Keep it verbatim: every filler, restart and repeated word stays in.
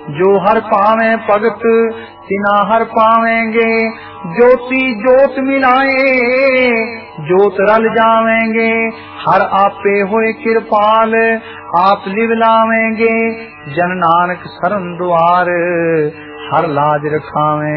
जो हर पावे भगत तिना हर पावेंगे। ज्योति ज्योत मिलाए ज्योत रल जावेंगे। हर आपे होए कृपाल आप लिव लावेंगे। जन नानक सरन द्वार हर लाज रखावें।